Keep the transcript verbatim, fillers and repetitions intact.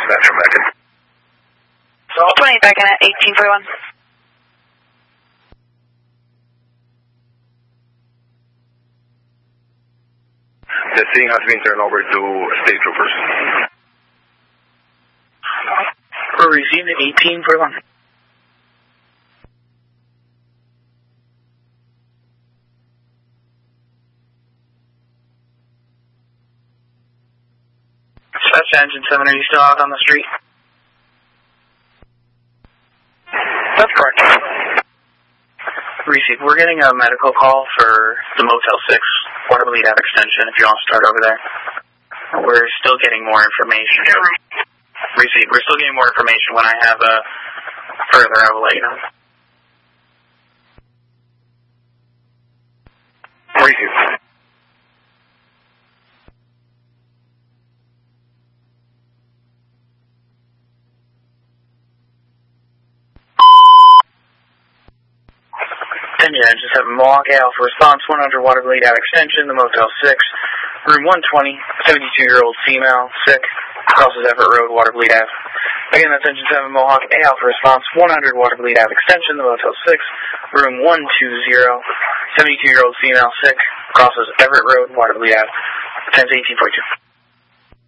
Metro Beacon. twenty Beacon at eighteen forty-one. The scene has been turned over to state troopers. We're received at eighteen forty-one. Dispatch Engine seven, are you still out on the street? That's correct. Receive. We're getting a medical call for the Motel six Waterville Ave extension if you want to start over there. We're still getting more information. Receive. We're still getting more information. When I have a further, I will let you know. Receive. Yeah, just have Mohawk Alpha response one hundred Waterville Ave extension, the Motel six, room one twenty, seventy-two-year-old female, sick, crosses Everett Road, Waterville Ave. Again, that's Engine seven Mohawk Alpha response one hundred Waterville Ave extension, the Motel six, room one twenty, seventy-two-year-old female, sick, crosses Everett Road, Waterville Ave. ten to eighteen forty-two.